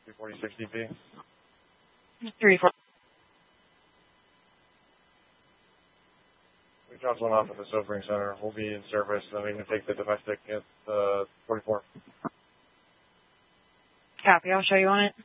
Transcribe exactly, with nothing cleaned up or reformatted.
three forty-six D P. three four. We dropped one off at the sobering center. We'll be in service, then we can take the domestic at uh, forty-four. Copy, I'll show you on it.